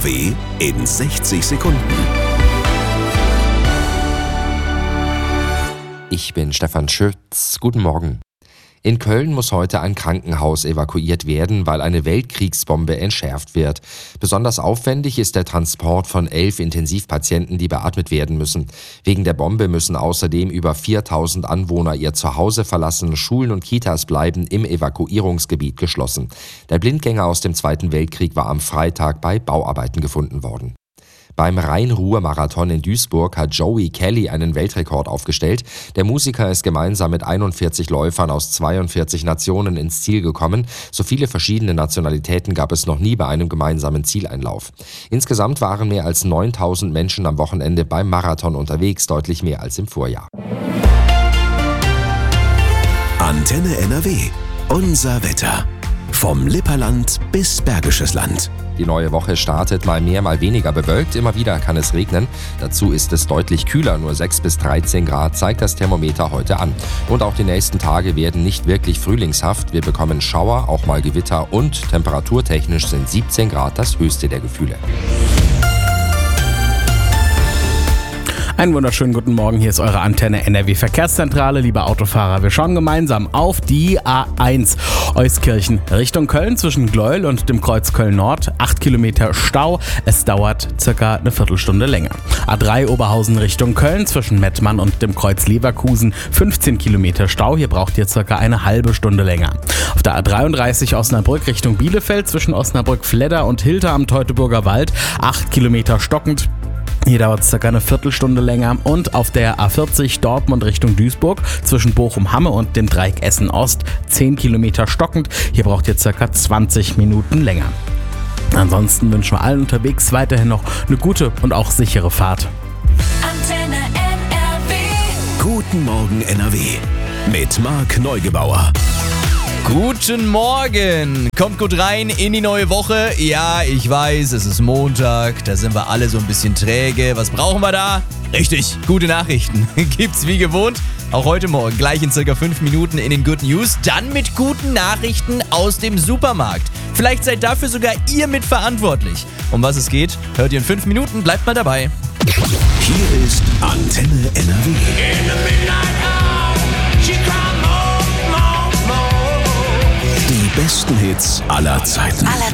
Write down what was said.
NRW in 60 Sekunden. Ich bin Stefan Schütz. Guten Morgen. In Köln muss heute ein Krankenhaus evakuiert werden, weil eine Weltkriegsbombe entschärft wird. Besonders aufwendig ist der Transport von 11 Intensivpatienten, die beatmet werden müssen. Wegen der Bombe müssen außerdem über 4.000 Anwohner ihr Zuhause verlassen. Schulen und Kitas bleiben im Evakuierungsgebiet geschlossen. Der Blindgänger aus dem Zweiten Weltkrieg war am Freitag bei Bauarbeiten gefunden worden. Beim Rhein-Ruhr-Marathon in Duisburg hat Joey Kelly einen Weltrekord aufgestellt. Der Musiker ist gemeinsam mit 41 Läufern aus 42 Nationen ins Ziel gekommen. So viele verschiedene Nationalitäten gab es noch nie bei einem gemeinsamen Zieleinlauf. Insgesamt waren mehr als 9.000 Menschen am Wochenende beim Marathon unterwegs, deutlich mehr als im Vorjahr. Antenne NRW. Unser Wetter. Vom Lipperland bis Bergisches Land. Die neue Woche startet mal mehr, mal weniger bewölkt. Immer wieder kann es regnen. Dazu ist es deutlich kühler. Nur 6 bis 13 Grad zeigt das Thermometer heute an. Und auch die nächsten Tage werden nicht wirklich frühlingshaft. Wir bekommen Schauer, auch mal Gewitter und temperaturtechnisch sind 17 Grad das höchste der Gefühle. Einen wunderschönen guten Morgen, hier ist eure Antenne NRW Verkehrszentrale, liebe Autofahrer. Wir schauen gemeinsam auf die A1 Euskirchen Richtung Köln zwischen Gleuel und dem Kreuz Köln-Nord. 8 Kilometer Stau, es dauert circa eine Viertelstunde länger. A3 Oberhausen Richtung Köln zwischen Mettmann und dem Kreuz Leverkusen. 15 Kilometer Stau, hier braucht ihr circa eine halbe Stunde länger. Auf der A33 Osnabrück Richtung Bielefeld zwischen Osnabrück-Fledder und Hilter am Teutoburger Wald. 8 Kilometer stockend. Hier dauert es circa eine Viertelstunde länger. Und auf der A40 Dortmund Richtung Duisburg zwischen Bochum-Hamme und dem Dreieck Essen-Ost 10 Kilometer stockend. Hier braucht ihr circa 20 Minuten länger. Ansonsten wünschen wir allen unterwegs weiterhin noch eine gute und auch sichere Fahrt. Antenne NRW. Guten Morgen NRW. Mit Marc Neugebauer. Guten Morgen! Kommt gut rein in die neue Woche. Ja, ich weiß, es ist Montag, da sind wir alle so ein bisschen träge. Was brauchen wir da? Richtig, gute Nachrichten. Gibt's wie gewohnt, auch heute Morgen, gleich in circa 5 Minuten in den Good News. Dann mit guten Nachrichten aus dem Supermarkt. Vielleicht seid dafür sogar ihr mitverantwortlich. Um was es geht, hört ihr in 5 Minuten, bleibt mal dabei. Hier ist Antenne NRW. Die besten Hits aller Zeiten.